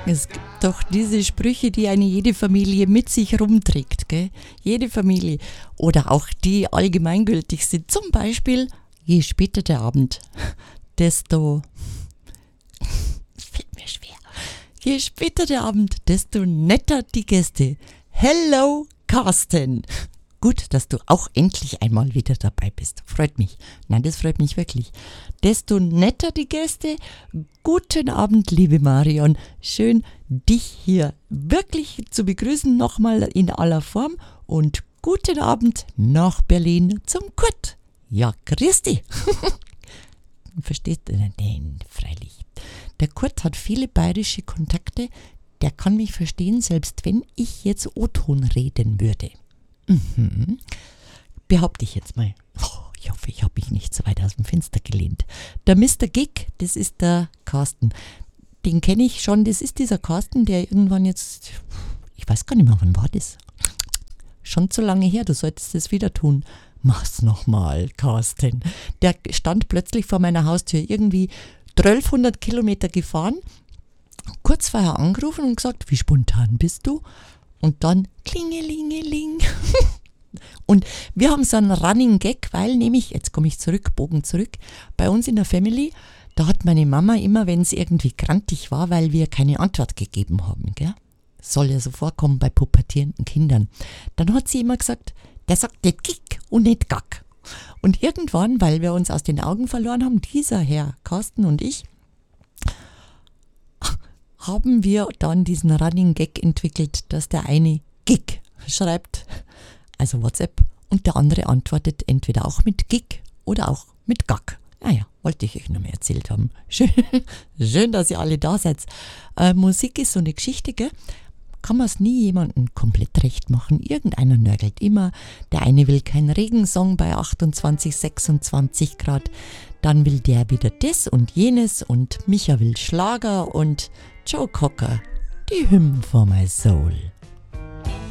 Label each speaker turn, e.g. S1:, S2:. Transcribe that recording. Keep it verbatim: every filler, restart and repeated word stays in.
S1: Es gibt doch diese Sprüche, die eine jede Familie mit sich rumträgt, gell? Jede Familie. Oder auch die allgemeingültig sind. Zum Beispiel, je später der Abend, desto... fällt mir schwer. Je später der Abend, desto netter die Gäste. Hello, Carsten. Gut, dass du auch endlich einmal wieder dabei bist. Freut mich. Nein, das freut mich wirklich. Desto netter die Gäste. Guten Abend, liebe Marion. Schön, dich hier wirklich zu begrüßen, nochmal in aller Form. Und guten Abend nach Berlin zum Kurt. Ja, Christi. Verstehst du? Nein, freilich. Der Kurt hat viele bayerische Kontakte. Der kann mich verstehen, selbst wenn ich jetzt O-Ton reden würde. Mhm. Behaupte ich jetzt mal. Oh, ich hoffe, ich habe mich nicht so weit aus dem Fenster gelehnt. Der Mister Gig, das ist der Carsten. Den kenne ich schon. Das ist dieser Carsten, der irgendwann jetzt, ich weiß gar nicht mehr, wann war das? Schon zu lange her, du solltest das wieder tun. Mach's nochmal, Carsten. Der stand plötzlich vor meiner Haustür, irgendwie zwölfhundert Kilometer gefahren, kurz vorher angerufen und gesagt, wie spontan bist du? Und dann klingelingeling. Und wir haben so einen Running Gag, weil nämlich, jetzt komme ich zurück, Bogen zurück, bei uns in der Family, da hat meine Mama immer, wenn es irgendwie grantig war, weil wir keine Antwort gegeben haben, gell? Soll ja so vorkommen bei pubertierenden Kindern. Dann hat sie immer gesagt, der sagt nicht Gick und nicht Gack. Und irgendwann, weil wir uns aus den Augen verloren haben, dieser Herr Carsten und ich, haben wir dann diesen Running Gag entwickelt, dass der eine Gig schreibt, also WhatsApp, und der andere antwortet entweder auch mit Gig oder auch mit Gack. Naja, wollte ich euch noch mehr erzählt haben. Schön, schön, dass ihr alle da seid. Äh, Musik ist so eine Geschichte, gell? Kann man es nie jemandem komplett recht machen. Irgendeiner nörgelt immer. Der eine will keinen Regensong bei achtundzwanzig, sechsundzwanzig Grad. Dann will der wieder das und jenes und Micha will Schlager und Joe Cocker, die Hymn for my soul.